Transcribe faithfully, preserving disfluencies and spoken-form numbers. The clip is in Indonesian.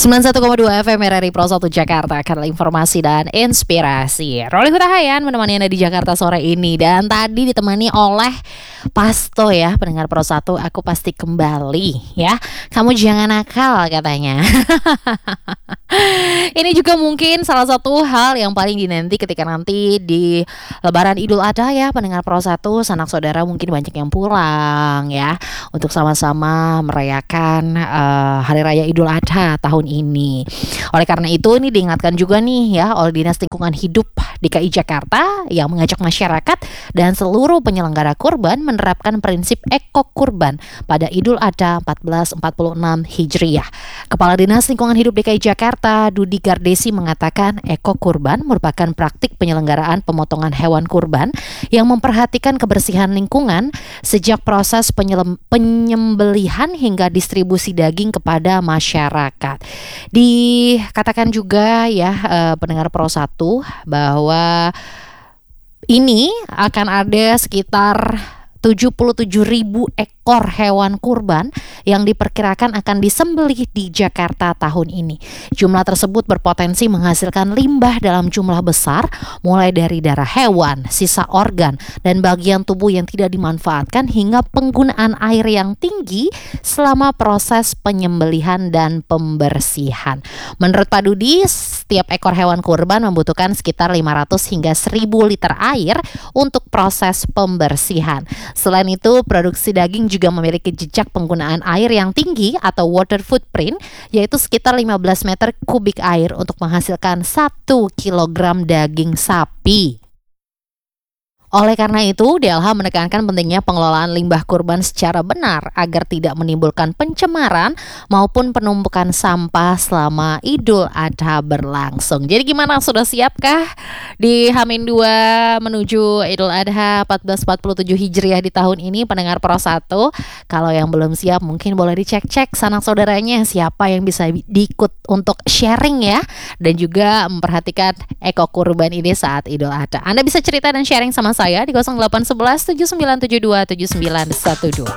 sembilan puluh satu koma dua F M R R I Pro satu Jakarta, kanal informasi dan inspirasi. Roli Hutahayan menemani Anda di Jakarta sore ini. Dan tadi ditemani oleh Pasto ya, pendengar Pro satu. Aku pasti kembali ya. Kamu jangan nakal katanya. Ini juga mungkin salah satu hal yang paling dinanti ketika nanti di Lebaran Idul Adha ya, pendengar Pro satu. Sanak saudara mungkin banyak yang pulang ya, untuk sama-sama merayakan uh, Hari Raya Idul Adha tahun ini. Oleh karena itu ini diingatkan juga nih ya oleh Dinas Lingkungan Hidup D K I Jakarta yang mengajak masyarakat dan seluruh penyelenggara kurban menerapkan prinsip eko kurban pada Idul Adha seribu empat ratus empat puluh enam Hijriah. Kepala Dinas Lingkungan Hidup D K I Jakarta Dudi Gardesi mengatakan eko kurban merupakan praktik penyelenggaraan pemotongan hewan kurban yang memperhatikan kebersihan lingkungan sejak proses penyelem- penyembelihan hingga distribusi daging kepada masyarakat. Dikatakan juga ya eh, pendengar Pro satu bahwa ini akan ada sekitar tujuh puluh tujuh ribu ekor hewan kurban yang diperkirakan akan disembelih di Jakarta tahun ini. Jumlah tersebut berpotensi menghasilkan limbah dalam jumlah besar, mulai dari darah hewan, sisa organ, dan bagian tubuh yang tidak dimanfaatkan hingga penggunaan air yang tinggi selama proses penyembelihan dan pembersihan. Menurut Pak Dudi, setiap ekor hewan kurban membutuhkan sekitar lima ratus hingga seribu liter air untuk proses pembersihan. Selain itu, produksi daging juga memiliki jejak penggunaan air yang tinggi atau water footprint, yaitu sekitar lima belas meter kubik air untuk menghasilkan satu kilogram daging sapi. Oleh karena itu, D L H menekankan pentingnya pengelolaan limbah kurban secara benar agar tidak menimbulkan pencemaran maupun penumpukan sampah selama Idul Adha berlangsung. Jadi gimana, sudah siapkah di H dua menuju Idul Adha seribu empat ratus empat puluh tujuh Hijriah di tahun ini, pendengar Pro satu? Kalau yang belum siap mungkin boleh dicek-cek sanak saudaranya siapa yang bisa diikut untuk sharing ya, dan juga memperhatikan eko kurban ini saat Idul Adha. Anda bisa cerita dan sharing sama saya saya di nol delapan satu satu tujuh sembilan tujuh dua tujuh sembilan satu dua.